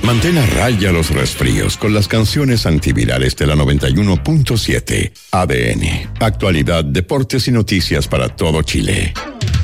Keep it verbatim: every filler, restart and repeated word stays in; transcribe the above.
Mantén a raya los resfríos con las canciones antivirales de la noventa y uno punto siete. A D N. Actualidad, deportes y noticias para todo Chile.